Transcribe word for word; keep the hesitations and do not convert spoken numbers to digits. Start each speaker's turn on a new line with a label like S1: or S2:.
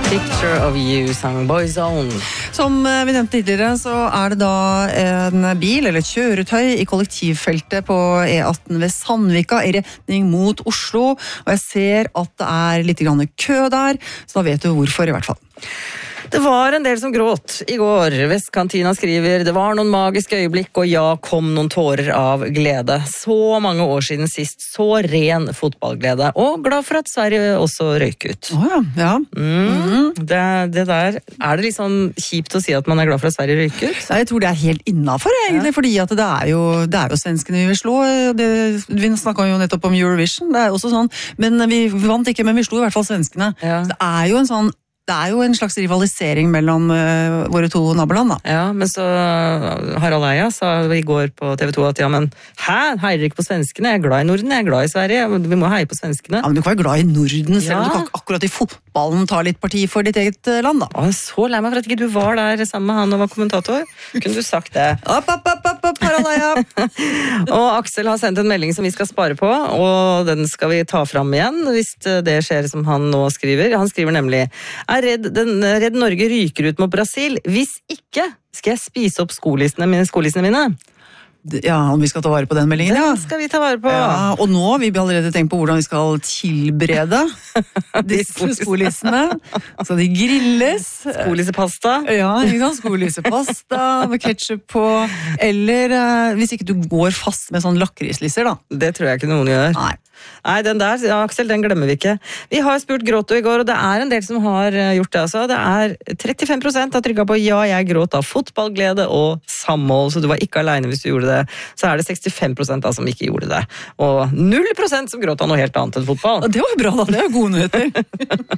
S1: Picture of You, sang Boyzone.
S2: Som vi nevnte tidligere, så er det da en bil eller et kjøretøy i kollektivfeltet på E atten ved Sandvika i retning mot Oslo, og jeg ser at det er litt grann kø der, så da vet du hvorfor i hvert fall.
S1: Det var en del som gråt i går. Vestkantina skriver, det var noen magiske øyeblikk, og ja, kom noen tårer av glede. Så mange år siden sist, så ren fotballglede. Og glad for at Sverige også røyk ut.
S2: Åja, oh, ja.
S1: Mm, mm. Det, det der, er det liksom kjipt å si at man er glad for at Sverige røyk ut?
S2: Jeg tror det er helt innenfor, egentlig, ja. Fordi at det er jo, det er jo svenskene vi vil slå. Det, vi snakket jo nettopp om Eurovision, det er også sånn. Men vi vant ikke, men vi slo i hvert fall svenskene. Ja. Det er jo en sånn Det er jo en slags rivalisering mellom uh, våre to naboland, da.
S1: Ja, men så Harald Eia sa i går på T V to at ja, men hæ, heier ikke på svenskene? Jeg er glad i Norden, jeg er glad i Sverige. Vi må heie på svenskene.
S2: Ja, men du kan være glad i Norden, selv om ja. Du kan ikke akkurat i fotballen ta litt parti for ditt eget land, da.
S1: Å, så lei meg for at ikke du var der sammen med han og var kommentator. Kunne du sagt det?
S2: Opp, opp, opp, opp, opp, Harald Eia!
S1: Og Aksel har sendt en melding som vi skal spare på, og den skal vi ta fram igjen, hvis det skjer som han nå skriver. Han skriver nemlig, er Redd, den, Redd Norge ryker ut mot Brasil. Hvis ikke, skal jeg spise opp skolissene mine, skolissene mine.
S2: Ja, om vi skal ta vare på den meldingen, ja.
S1: Den skal vi ta vare på.
S2: Ja, og nå har vi allerede tenkt på hvordan vi skal tilberede disse skolissene. Så de grilles.
S1: Skolissepasta.
S2: Ja, vi kan skolissepasta med ketchup på. Eller eh, hvis ikke du går fast med sånn lakrislisser, da.
S1: Det tror jeg ikke noen gjør.
S2: Nei.
S1: Nei, den der, ja, Aksel, den glemmer vi ikke. Vi har spurt Gråto i går, og det er en del som har gjort det. Altså. Det er trettifem prosent har trykket på ja, jeg gråt av fotballglede og samhold, så du var ikke alene hvis du gjorde det. Så er det sekstifem prosent da, som ikke gjorde det. Og null prosent som gråt av noe helt annet enn fotball.
S2: Det var jo bra da, det er jo gode nyheter.